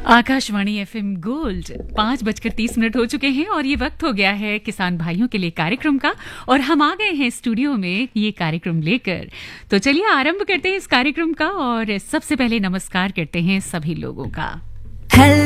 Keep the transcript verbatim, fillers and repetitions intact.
Akashvani FM gold पाँच बजकर तीस मिनट हो चुके हैं और ये वक्त हो गया है किसान भाइयों के लिए कार्यक्रम का। और हम आ गए हैं स्टूडियो में ये कार्यक्रम लेकर। तो चलिए आरंभ करते हैं इस कार्यक्रम का और सबसे पहले नमस्कार करते हैं सभी लोगों का।